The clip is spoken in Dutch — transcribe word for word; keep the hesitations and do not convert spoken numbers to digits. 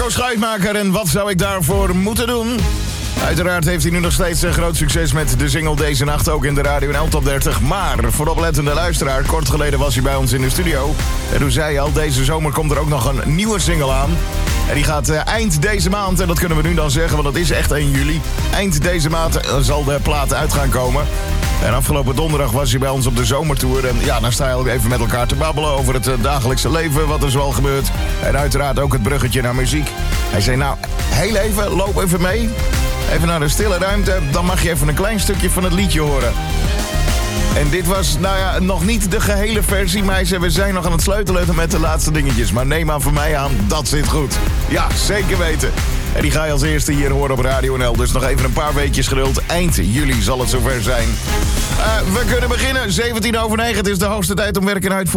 Menno Schuitmaker en wat zou ik daarvoor moeten doen? Uiteraard heeft hij nu nog steeds een groot succes met de single Deze Nacht, ook in de Radio en L Top dertig. Maar voor de oplettende luisteraar, kort geleden was hij bij ons in de studio. En toen zei hij al, deze zomer komt er ook nog een nieuwe single aan. En die gaat uh, eind deze maand, en dat kunnen we nu dan zeggen, want dat is echt één juli. Eind deze maand uh, zal de plaat uit gaan komen. En afgelopen donderdag was hij bij ons op de zomertour. En ja, dan sta je ook even met elkaar te babbelen over het uh, dagelijkse leven, wat er zoal gebeurt. En uiteraard ook het bruggetje naar muziek. Hij zei, nou, heel even, loop even mee. Even naar de stille ruimte, dan mag je even een klein stukje van het liedje horen. En dit was, nou ja, nog niet de gehele versie, maar hij zei, we zijn nog aan het sleutelen met de laatste dingetjes. Maar neem aan van mij aan, dat zit goed. Ja, zeker weten. En die ga je als eerste hier horen op Radio N L. Dus nog even een paar weekjes geduld. Eind juli zal het zover zijn. Uh, we kunnen beginnen, zeventien over negen. Het is de hoogste tijd om werk en uitvoering.